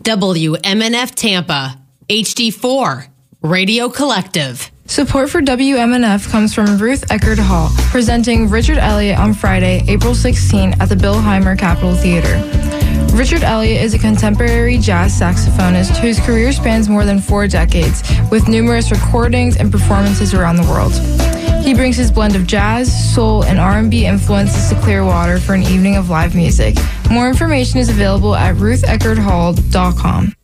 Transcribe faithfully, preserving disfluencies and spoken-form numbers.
W M N F Tampa, H D four, Radio Collective. Support for W M N F comes from Ruth Eckerd Hall, presenting Richard Elliott on Friday, April sixteenth at the Bill Heimer Capitol Theater. Richard Elliott is a contemporary jazz saxophonist whose career spans more than four decades, with numerous recordings and performances around the world. He brings his blend of jazz, soul, and R and B influences to Clearwater for an evening of live music. More information is available at ruth eckerd hall dot com.